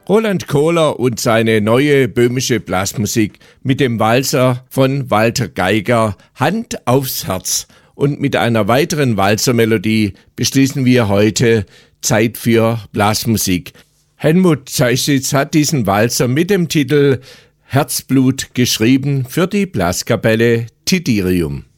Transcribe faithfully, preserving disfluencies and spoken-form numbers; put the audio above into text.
Roland Kohler und seine neue böhmische Blasmusik mit dem Walzer von Walter Geiger Hand aufs Herz. Und mit einer weiteren Walzermelodie beschließen wir heute Zeit für Blasmusik. Helmut Zeischitz hat diesen Walzer mit dem Titel Herzblut geschrieben für die Blaskapelle Tidirium.